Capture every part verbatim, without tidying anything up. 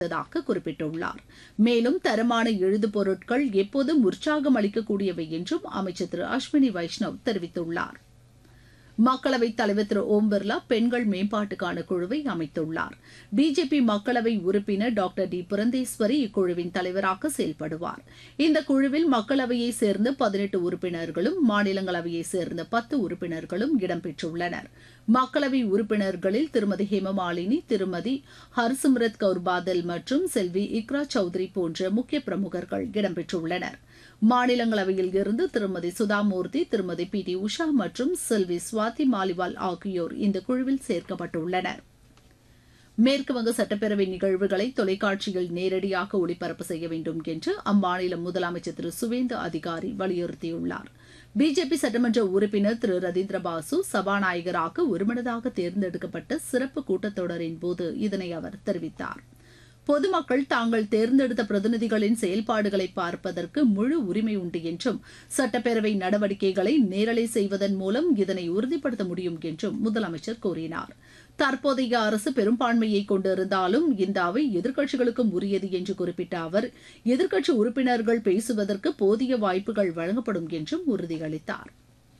தாக குறிப்பிட்டுள்ளார். மேலும் தரமான எழுது பொருட்கள் எப்போதும் உற்சாகம் அளிக்கக்கூடியவை என்றும் அமைச்சர் திரு அஸ்வினி வைஷ்ணவ் தெரிவித்துள்ளார். மக்களவைத் தலைவர் திரு ஓம் பிர்லா பெண்கள் மேம்பாட்டுக்கான குழுவை அமைத்துள்ளார். பிஜேபி மக்களவை உறுப்பினர் டாக்டர் டி புரந்தேஸ்வரி இக்குழுவின் தலைவராக செயல்படுவார். இந்த குழுவில் மக்களவையைச் சேர்ந்த பதினெட்டு உறுப்பினர்களும் மாநிலங்களவையைச் சேர்ந்த பத்து உறுப்பினர்களும் இடம்பெற்றுள்ளனர். மக்களவை உறுப்பினர்களில் திருமதி ஹேமமாலினி, திருமதி ஹர்சிம்ரத் கவுர் பாதல் மற்றும் செல்வி இக்ரா சௌத்ரி போன்ற முக்கிய பிரமுகர்கள் இடம்பெற்றுள்ளனர். மாநிலங்களவையில் இருந்து திருமதி சுதாமூர்த்தி, திருமதி பி டி உஷா மற்றும் செல்வி சுவாதி மாலிவால் ஆகியோர் இந்த குழுவில் சேர்க்கப்பட்டுள்ளனர். மேற்குவங்க சட்டப்பேரவை நிகழ்வுகளை தொலைக்காட்சியில் நேரடியாக ஒளிபரப்பு செய்ய வேண்டும் என்று அம்மாநில முதலமைச்சர் திரு சுவேந்து அதிகாரி வலியுறுத்தியுள்ளார். பிஜேபி சட்டமன்ற உறுப்பினர் திரு ரதீந்திர பாசு சபாநாயகராக ஒருமனதாக தேர்ந்தெடுக்கப்பட்ட சிறப்பு கூட்டத்தொடரின் போது இதனை அவர் தெரிவித்தார். பொதுமக்கள் தாங்கள் தேர்ந்தெடுத்த பிரதிநிதிகளின் செயல்பாடுகளை பார்ப்பதற்கு முழு உரிமை உண்டு என்றும் சட்டப்பேரவை நடவடிக்கைகளை நேரலை செய்வதன் மூலம் இதனை உறுதிப்படுத்த முடியும் என்றும் முதலமைச்சர் கூறினார். தற்போதைய அரசு பெரும்பான்மையை கொண்டிருந்தாலும் இந்த அவை எதிர்க்கட்சிகளுக்கும் உரியது என்று குறிப்பிட்ட அவர் எதிர்க்கட்சி உறுப்பினர்கள் பேசுவதற்கு போதிய வாய்ப்புகள் வழங்கப்படும் என்றும் உறுதியளித்தார்.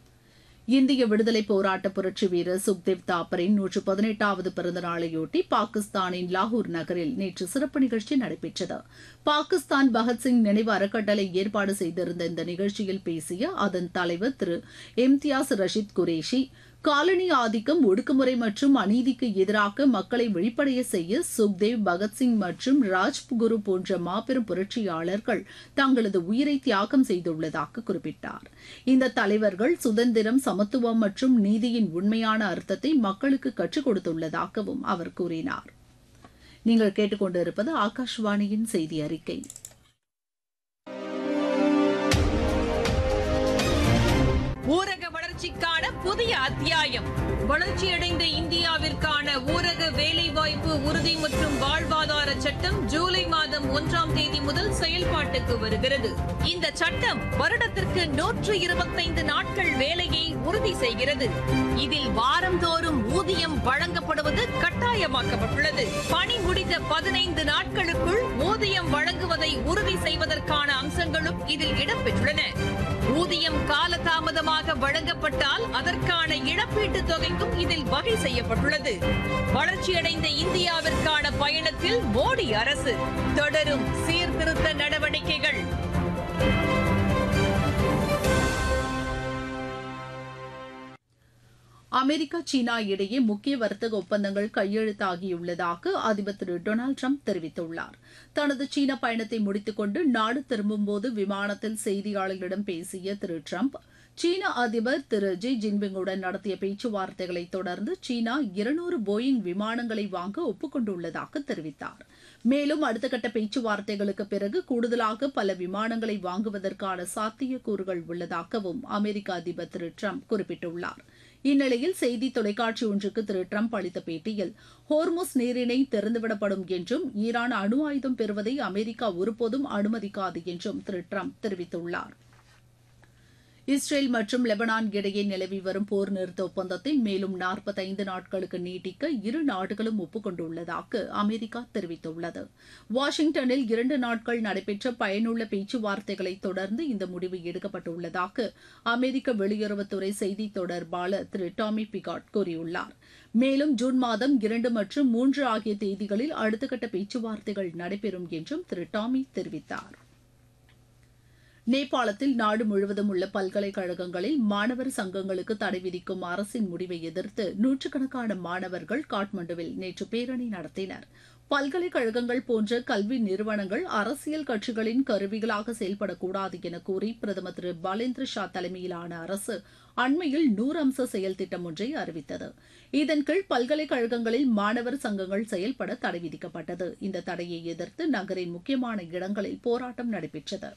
இந்திய விடுதலை போராட்ட புரட்சி வீரர் சுக்தேவ் தாப்பரின் நூற்று பதினெட்டாவது பிறந்த நாளையொட்டி பாகிஸ்தானின் லாகூர் நகரில் நேற்று சிறப்பு நிகழ்ச்சி நடைபெற்றது. பாகிஸ்தான் பகத்சிங் நினைவு அறக்கட்டளை ஏற்பாடு செய்திருந்த இந்த நிகழ்ச்சியில் பேசிய அதன் தலைவர் திரு இம்தியாஸ் ரஷீத் குரேஷி, காலனி ஆதிக்கம், ஒடுக்குமுறை மற்றும் அநீதிக்கு எதிராக மக்களை வெளிப்படைய செய்ய சுக்தேவ், பகத்சிங் மற்றும் ராஜ்குரு போன்ற மாபெரும் புரட்சியாளர்கள் தங்களது உயிரை தியாகம் செய்துள்ளதாக குறிப்பிட்டார். இந்த தலைவர்கள் சுதந்திரம், சமத்துவம் மற்றும் நீதியின் உண்மையான அர்த்தத்தை மக்களுக்கு கற்றுக் கொடுத்துள்ளதாகவும் அவர் கூறினார். நீங்கள் கேட்டுக்கொண்டிருப்பது ஆகாஷ்வாணியின் செய்தி அறிக்கை. ஊரக வளர்ச்சிக்கான புதிய அத்தியாயம். வளர்ச்சியடைந்த இந்தியாவிற்கான ஊரக வேலைவாய்ப்பு உறுதி மற்றும் வாழ்வாதார சட்டம் ஜூலை மாதம் ஒன்றாம் தேதி முதல் செயல்பாட்டுக்கு வருகிறது. இந்த சட்டம் வருடத்திற்கு நூற்று இருபத்தைந்து நாட்கள் வேலையை உறுதி செய்கிறது. இதில் வாரந்தோறும் ஊதியம் வழங்கப்படுவது கட்டாயமாக்கப்பட்டுள்ளது. பணி முடிந்த பதினைந்து நாட்களுக்குள் ஊதியம் வழங்குவதை உறுதி செய்வதற்கான அம்சங்களும் இதில் இடம்பெற்றுள்ளன. ஊதியம் காலதாமதமாக வழங்கப்பட்டால் அதற்கான இழப்பீட்டுத் தொகைக்கும் இதில் வகை செய்யப்பட்டுள்ளது. வளர்ச்சியடைந்த இந்தியாவிற்கான பயணத்தில் மோடி அரசு தொடரும் சீர்திருத்த நடவடிக்கைகள். அமெரிக்கா, சீனா இடையே முக்கிய வர்த்தக ஒப்பந்தங்கள் கையெழுத்தாகியுள்ளதாக அதிபர் திரு டொனால்டு டிரம்ப் தெரிவித்துள்ளார். தனது சீன பயணத்தை முடித்துக் கொண்டு நாடு திரும்பும்போது விமானத்தில் செய்தியாளர்களிடம் பேசிய திரு டிரம்ப், சீன அதிபர் திரு ஜி ஜின்பிங்குடன் நடத்திய பேச்சுவார்த்தைகளை தொடர்ந்து சீனா இருநூறு போயிங் விமானங்களை வாங்க ஒப்புக்கொண்டுள்ளதாக தெரிவித்தார். மேலும் அடுத்த கட்ட பேச்சுவார்த்தைகளுக்கு பிறகு கூடுதலாக பல விமானங்களை வாங்குவதற்கான சாத்தியக்கூறுகள் உள்ளதாகவும் அமெரிக்க அதிபர் திரு டிரம்ப் குறிப்பிட்டுள்ளார். இந்நிலையில் செய்தி தொலைக்காட்சி ஒன்றுக்கு திரு டிரம்ப் அளித்த பேட்டியில், ஹோர்முஸ் நீரிணை திறந்துவிடப்படும் என்றும் ஈரான் அணு ஆயுதம் பெறுவதை அமெரிக்கா ஒருபோதும் அனுமதிக்காது என்றும் திரு டிரம்ப் தெரிவித்துள்ளார். இஸ்ரேல் மற்றும் லெபனான் இடையே நிலவி வரும் போர் நிறுத்த ஒப்பந்தத்தை மேலும் நாற்பத்தைந்து நாட்களுக்கு நீட்டிக்க இரு நாடுகளும் ஒப்புக்கொண்டுள்ளதாக அமெரிக்கா தெரிவித்துள்ளது. வாஷிங்டனில் இரண்டு நாட்கள் நடைபெற்ற பயனுள்ள பேச்சுவார்த்தைகளை தொடர்ந்து இந்த முடிவு எடுக்கப்பட்டுள்ளதாக அமெரிக்க வெளியுறவுத்துறை செய்தி தொடர்பாளர் திரு டாமி பிகாட் கூறியுள்ளார். மேலும் ஜூன் மாதம் இரண்டு மற்றும் மூன்று ஆகிய தேதிகளில் அடுத்த கட்ட பேச்சுவார்த்தைகள் நடைபெறும் என்றும் திரு டாமி தெரிவித்தார். நேபாளத்தில் நாடு முழுவதும் உள்ள பல்கலைக்கழகங்களில் மாணவர் சங்கங்களுக்கு தடை விதிக்கும் அரசின் முடிவை எதிர்த்து நூற்றுக்கணக்கான மாணவர்கள் காட்மண்டுவில் நேற்று பேரணி நடத்தினர். பல்கலைக்கழகங்கள் போன்ற கல்வி நிறுவனங்கள் அரசியல் கட்சிகளின் கருவிகளாக செயல்படக்கூடாது என கூறி பிரதமர் திரு பாலேந்திர ஷா தலைமையிலான அரசு அண்மையில் நூறு அம்ச செயல் திட்டம் ஒன்றை அறிவித்தது. இதன் கீழ் பல்கலைக்கழகங்களில் மாணவர் சங்கங்கள் செயல்பட தடை விதிக்கப்பட்டது. இந்த தடையை எதிர்த்து நகரின் முக்கியமான இடங்களில் போராட்டம் நடைபெற்றது.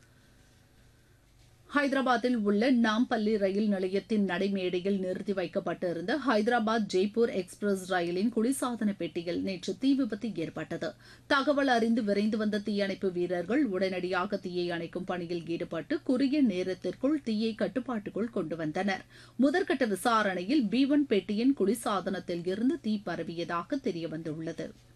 ஹைதராபாத்தில் உள்ள நாம்பள்ளி ரயில் நிலையத்தின் நடைமேடையில் நிறுத்தி வைக்கப்பட்டிருந்த ஹைதராபாத் ஜெய்ப்பூர் எக்ஸ்பிரஸ் ரயிலின் குளிர்சாதன பெட்டியில் நேற்று தீ விபத்து ஏற்பட்டது. தகவல் அறிந்து விரைந்து வந்த தீயணைப்பு வீரர்கள் உடனடியாக தீயை அணைக்கும் பணியில் ஈடுபட்டு குறுகிய நேரத்திற்குள் தீயை கட்டுப்பாட்டுக்குள் கொண்டு வந்தனர். முதற்கட்ட விசாரணையில் பி ஒன் பெட்டியின் குளிர்சாதனத்தில் இருந்து தீ பரவியதாக தெரியவந்துள்ளது.